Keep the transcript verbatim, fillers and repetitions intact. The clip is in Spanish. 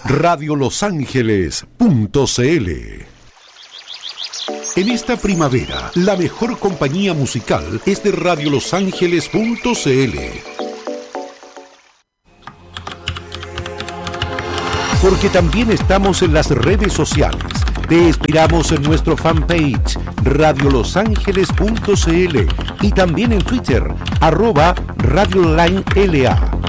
radio los ángeles punto c l. En esta primavera, la mejor compañía musical es de radio los ángeles punto c l. Porque también estamos en las redes sociales. Te esperamos en nuestro fanpage radio los ángeles punto c l y también en Twitter, arroba radioline L A.